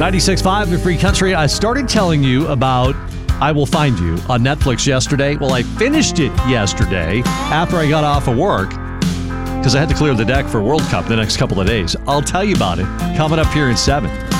96.5 The Free Country. I started telling you about I Will Find You on Netflix yesterday. Well, I finished it yesterday after I got off of work because I had to clear the deck for World Cup the next couple of days. I'll tell you about it coming up here in 7.